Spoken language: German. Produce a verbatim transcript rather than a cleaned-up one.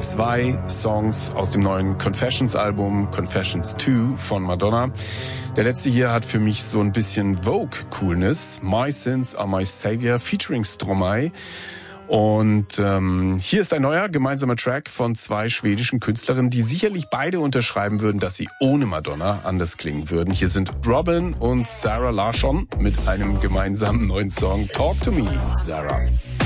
zwei Songs aus dem neuen Confessions-Album Confessions zwei von Madonna. Der letzte hier hat für mich so ein bisschen Vogue-Coolness. My Sins Are My Savior featuring Stromae. Und ähm, hier ist ein neuer gemeinsamer Track von zwei schwedischen Künstlerinnen, die sicherlich beide unterschreiben würden, dass sie ohne Madonna anders klingen würden. Hier sind Robin und Sarah Larsson mit einem gemeinsamen neuen Song Talk to Me, Sarah.